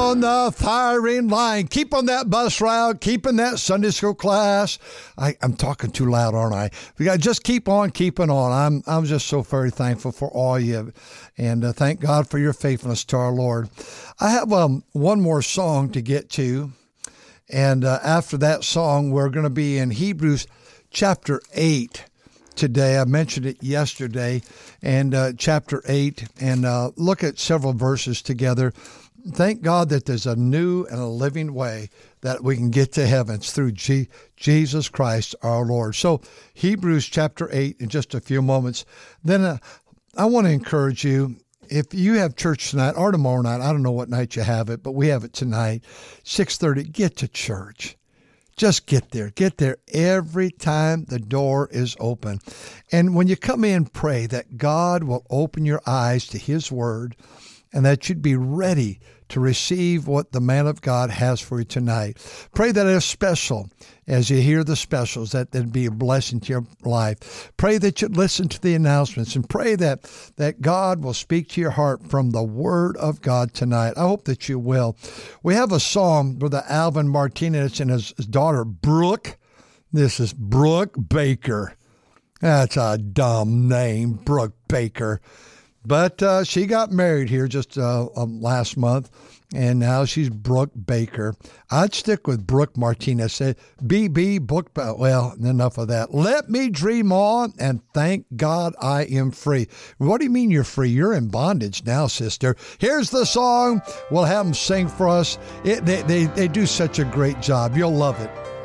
on the firing line. Keep on that bus route. Keep in that Sunday school class. I'm talking too loud, aren't I? We got to just keep on keeping on. I'm just so very thankful for all you, and thank God for your faithfulness to our Lord. I have one more song to get to, and after that song, we're going to be in Hebrews chapter 8 today. I mentioned it yesterday, and chapter 8, and look at several verses together. Thank God that there's a new and a living way that we can get to heavens through Jesus Christ our Lord. So Hebrews chapter 8 in just a few moments. Then I want to encourage you, if you have church tonight or tomorrow night, I don't know what night you have it, but we have it tonight, 6:30, get to church. Just get there. Get there every time the door is open. And when you come in, pray that God will open your eyes to His Word and that you'd be ready to receive what the man of God has for you tonight. Pray that it's special as you hear the specials, that there'd be a blessing to your life. Pray that you'd listen to the announcements, and pray that God will speak to your heart from the Word of God tonight. I hope that you will. We have a song Brother Alvin Martinez and his daughter Brooke. This is Brooke Baker. That's a dumb name, Brooke Baker. But she got married here just last month, and now she's Brooke Baker. I'd stick with Brooke Martinez. Say, BB, Brooke, well, enough of that. Let me dream on, and thank God I am free. What do you mean you're free? You're in bondage now, sister. Here's the song. We'll have them sing for us. They do such a great job. You'll love it.